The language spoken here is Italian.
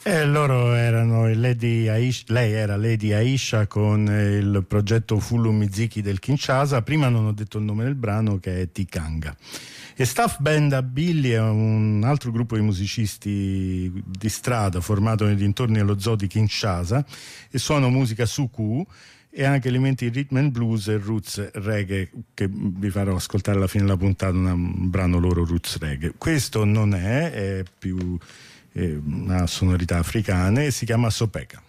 Loro erano lei era Lady Aisha con il progetto Fulu Miziki del Kinshasa. Prima non ho detto il nome del brano, che è Tikanga. E Staff Band a Billy è un altro gruppo di musicisti di strada formato nei dintorni dello zoo di Kinshasa e suona musica suku e anche elementi di rhythm and blues e roots reggae, che vi farò ascoltare alla fine della puntata, un brano loro roots reggae. Questo non è più una sonorità africana e si chiama Sopeka.